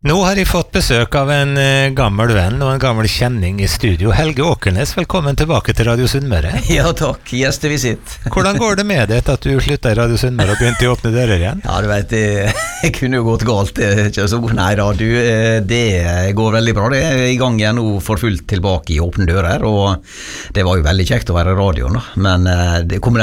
Nå har jeg fått besøk av en gammel venn og en gammel kjenning i studio. Helge Åkernes, velkommen tilbake til Radio Sunnmøre. Ja, takk. Gjestevisitt. Hvordan går det med deg etter at du sluttet i Radio Sunnmøre og begynte å åpne dører igjen? Ja, du vet, det kunne jo gått galt. Nei da, det går veldig bra. Det er i gang igjen nå for fullt tilbake i åpne dører, og det var jo veldig kjekt å være i radioen, da. Men det kommer